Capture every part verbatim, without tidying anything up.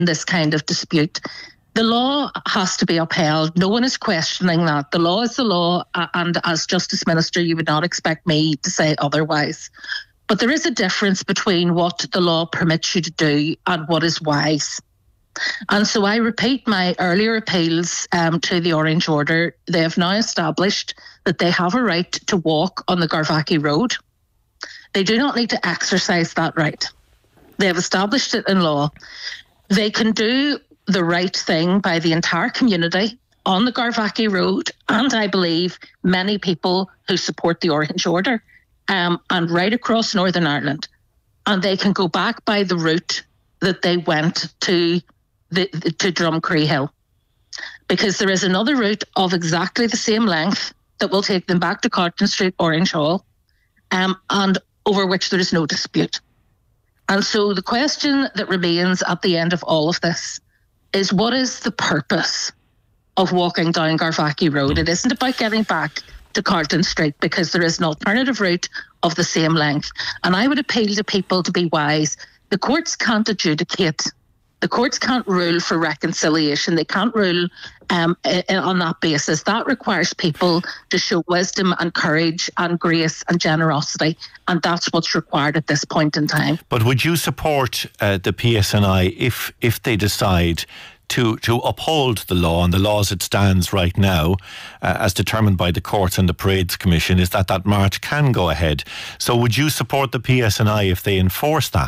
this kind of dispute. The law has to be upheld. No one is questioning that. The law is the law, and as Justice Minister, you would not expect me to say otherwise. But there is a difference between what the law permits you to do and what is wise. And so I repeat my earlier appeals um, to the Orange Order. They have now established that they have a right to walk on the Garvaghy Road. They do not need to exercise that right. They have established it in law. They can do the right thing by the entire community on the Garvaghy Road, and I believe many people who support the Orange Order, um, and right across Northern Ireland. And they can go back by the route that they went to the, the to Drumcree Hill, because there is another route of exactly the same length that will take them back to Carlton Street, Orange Hall, um, and over which there is no dispute. And so the question that remains at the end of all of this is, what is the purpose of walking down Garvaghy Road? It isn't about getting back to Carlton Street, because there is an alternative route of the same length. And I would appeal to people to be wise. The courts can't adjudicate. The courts can't rule for reconciliation. They can't rule um, on that basis. That requires people to show wisdom and courage and grace and generosity. And that's what's required at this point in time. But would you support uh, the P S N I if if they decide to to uphold the law, and the law as it stands right now, uh, as determined by the courts and the Parades Commission, is that that march can go ahead? So would you support the P S N I if they enforce that?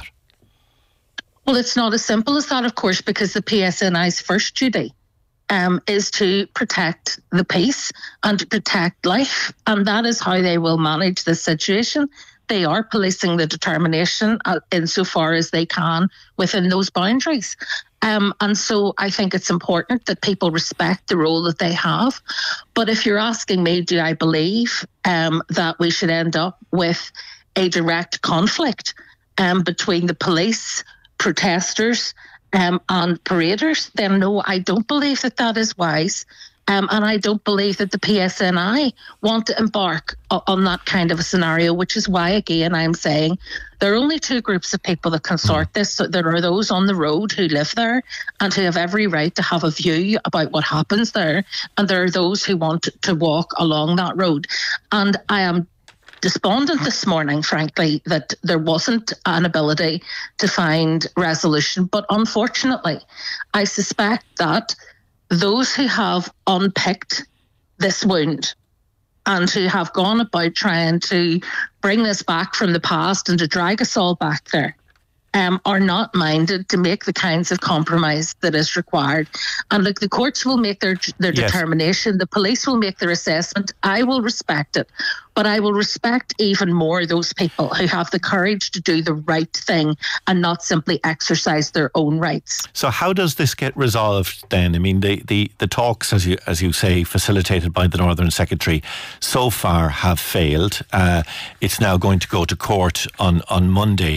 Well, it's not as simple as that, of course, because the P S N I's first duty um, is to protect the peace and to protect life. And that is how they will manage this situation. They are policing the determination uh, insofar as they can within those boundaries. Um, and so I think it's important that people respect the role that they have. But if you're asking me, do I believe um, that we should end up with a direct conflict um, between the police, protesters um, and paraders, then no, I don't believe that that is wise. Um, and I don't believe that the P S N I want to embark on that kind of a scenario, which is why, again, I'm saying there are only two groups of people that can sort this. So there are those on the road who live there and who have every right to have a view about what happens there. And there are those who want to walk along that road. And I am despondent this morning, frankly, that there wasn't an ability to find resolution. But unfortunately, I suspect that those who have unpicked this wound and who have gone about trying to bring this back from the past and to drag us all back there um, are not minded to make the kinds of compromise that is required. And look, the courts will make their their yes. determination. The police will make their assessment. I will respect it. But I will respect even more those people who have the courage to do the right thing and not simply exercise their own rights. So how does this get resolved then? I mean, the, the, the talks, as you as you say, facilitated by the Northern Secretary, so far have failed. Uh, it's now going to go to court on, on Monday.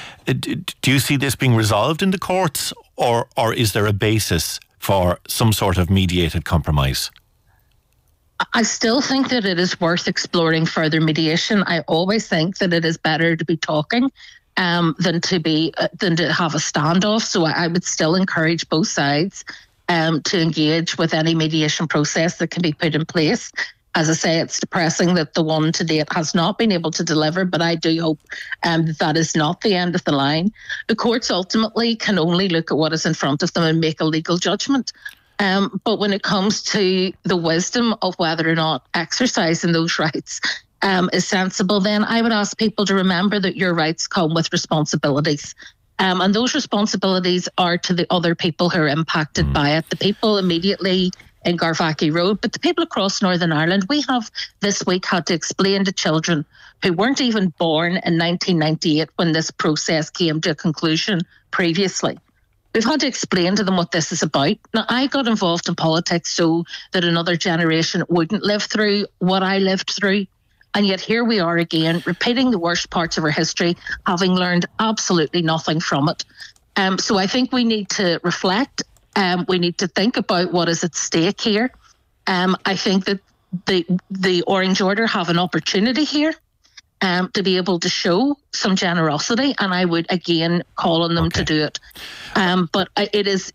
Do you see this being resolved in the courts, or or is there a basis for some sort of mediated compromise? I still think that it is worth exploring further mediation. I always think that it is better to be talking um, than to be uh, than to have a standoff. So I, I would still encourage both sides um, to engage with any mediation process that can be put in place. As I say, it's depressing that the one to date has not been able to deliver, but I do hope um, that that is not the end of the line. The courts ultimately can only look at what is in front of them and make a legal judgment. Um, but when it comes to the wisdom of whether or not exercising those rights um, is sensible, then I would ask people to remember that your rights come with responsibilities. Um, and those responsibilities are to the other people who are impacted mm. by it, the people immediately in Garvaghy Road, but the people across Northern Ireland. We have this week had to explain to children who weren't even born in nineteen ninety-eight when this process came to a conclusion previously. We've had to explain to them what this is about. Now, I got involved in politics so that another generation wouldn't live through what I lived through. And yet here we are again, repeating the worst parts of our history, having learned absolutely nothing from it. Um, so I think we need to reflect. Um, we need to think about what is at stake here. Um, I think that the the Orange Order have an opportunity here um, to be able to show some generosity, and I would again call on them Okay. to do it. Um, but it is